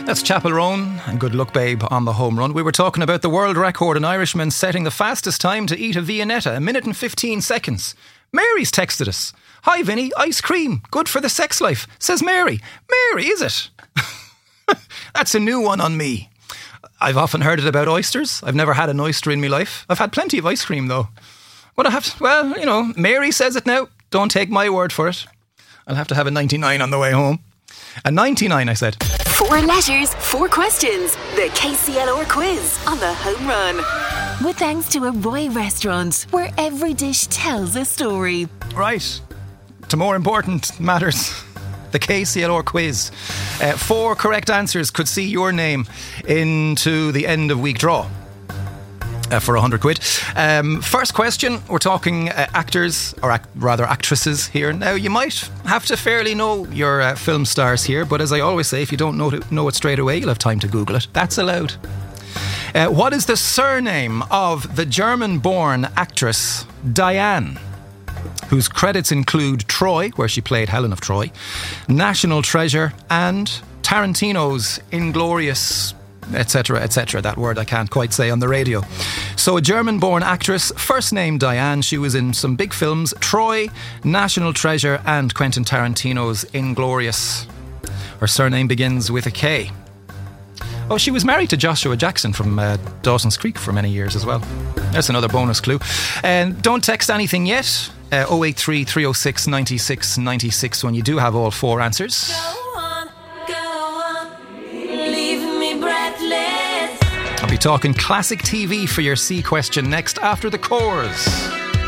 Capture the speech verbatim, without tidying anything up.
That's Chapel Roan and Good Luck Babe on the home run. We were talking about the world record, an Irishman setting the fastest time to eat a Viennetta, a minute and fifteen seconds. Mary's texted us. Hi Vinny, ice cream, good for the sex life, says Mary. Mary, is it? That's a new one on me. I've often heard it about oysters. I've never had an oyster in my life. I've had plenty of ice cream though. What I have to, well, you know, Mary says it now. Don't take my word for it. I'll have to have a ninety-nine on the way home. A ninety-nine, I said. Four letters, four questions. The K C L R quiz on the home run. With thanks to a Roy restaurant, where every dish tells a story. Right. To more important matters. The K C L R quiz. Uh, four correct answers could see your name into the end of week draw. Uh, for a hundred quid. Um, first question, we're talking uh, actors, or act, rather actresses here. Now, you might have to fairly know your uh, film stars here, but as I always say, if you don't know, to, know it straight away, you'll have time to Google it. That's allowed. Uh, what is the surname of the German-born actress Diane, whose credits include Troy, where she played Helen of Troy, National Treasure, and Tarantino's Inglourious, etc, et cetera. That word I can't quite say on the radio. So a German-born actress, first name Diane. She was in some big films, Troy, National Treasure and Quentin Tarantino's Inglourious. Her surname begins with a K. Oh, she was married to Joshua Jackson from uh, Dawson's Creek for many years as well. That's another bonus clue. And don't text anything yet. Uh, oh eight three, three oh six, nine six nine six when you do have all four answers. I'll be talking classic T V for your C question next after the chorus.